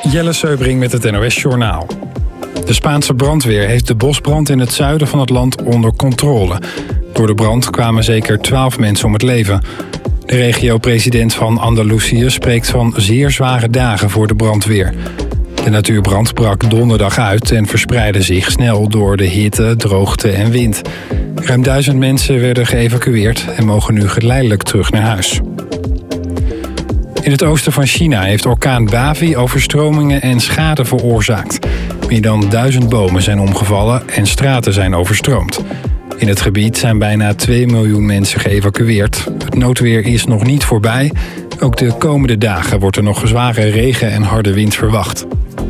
Jelle Seubring met het NOS Journaal. De Spaanse brandweer heeft de bosbrand in het zuiden van het land onder controle. Door de brand kwamen zeker 12 mensen om het leven. De regio-president van Andalusië spreekt van zeer zware dagen voor de brandweer. De natuurbrand brak donderdag uit en verspreidde zich snel door de hitte, droogte en wind. Ruim 1000 mensen werden geëvacueerd en mogen nu geleidelijk terug naar huis. In het oosten van China heeft orkaan Bavi overstromingen en schade veroorzaakt. Meer dan 1000 bomen zijn omgevallen en straten zijn overstroomd. In het gebied zijn bijna 2 miljoen mensen geëvacueerd. Het noodweer is nog niet voorbij. Ook de komende dagen wordt er nog zware regen en harde wind verwacht.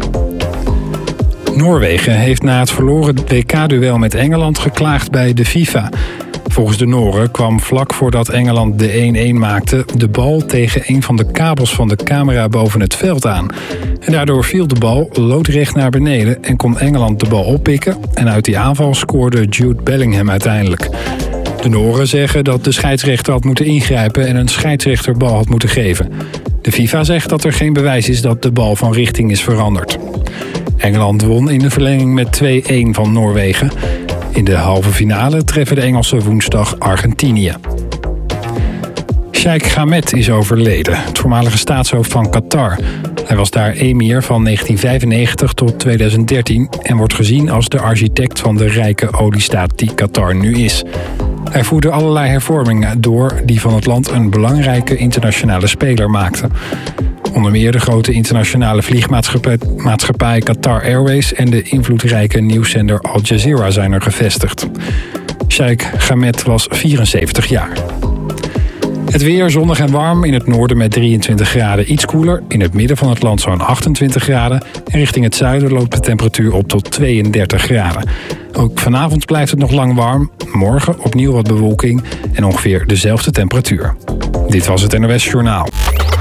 Noorwegen heeft na het verloren WK-duel met Engeland geklaagd bij de FIFA. Volgens de Noren kwam vlak voordat Engeland de 1-1 maakte de bal tegen een van de kabels van de camera boven het veld aan. En daardoor viel de bal loodrecht naar beneden en kon Engeland de bal oppikken. En uit die aanval scoorde Jude Bellingham uiteindelijk. De Noren zeggen dat de scheidsrechter had moeten ingrijpen en een scheidsrechterbal had moeten geven. De FIFA zegt dat er geen bewijs is dat de bal van richting is veranderd. Engeland won in de verlenging met 2-1 van Noorwegen. In de halve finale treffen de Engelsen woensdag Argentinië. Sheikh Ahmed is overleden, het voormalige staatshoofd van Qatar. Hij was daar emir van 1995 tot 2013 en wordt gezien als de architect van de rijke oliestaat die Qatar nu is. Hij voerde allerlei hervormingen door die van het land een belangrijke internationale speler maakten. Onder meer de grote internationale vliegmaatschappij Qatar Airways en de invloedrijke nieuwszender Al Jazeera zijn er gevestigd. Sheikh Ahmed was 74 jaar. Het weer zonnig en warm, in het noorden met 23 graden iets koeler. In het midden van het land zo'n 28 graden. En richting het zuiden loopt de temperatuur op tot 32 graden. Ook vanavond blijft het nog lang warm. Morgen opnieuw wat bewolking en ongeveer dezelfde temperatuur. Dit was het NOS Journaal.